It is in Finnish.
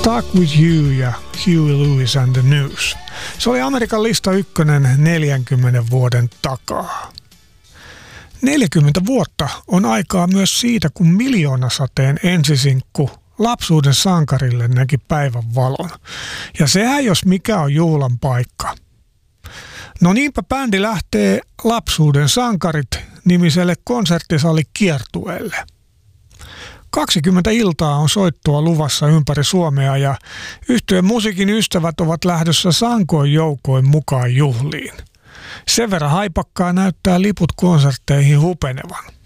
Stuck With You ja Huey Lewis and the News. Se oli Amerikan lista ykkönen 40 vuoden takaa. 40 vuotta on aikaa myös siitä, kun Miljoonasateen ensisinkku Lapsuuden sankarille näki päivän valon. Ja sehän jos mikä on juhlan paikka. No niinpä bändi lähtee Lapsuuden sankarit -nimiselle konserttisalikiertueelle. 20 iltaa on soittoa luvassa ympäri Suomea ja yhtyeen musiikin ystävät ovat lähdössä sankoin joukoin mukaan juhliin. Sen verran haipakkaa näyttää liput konsertteihin hupenevan.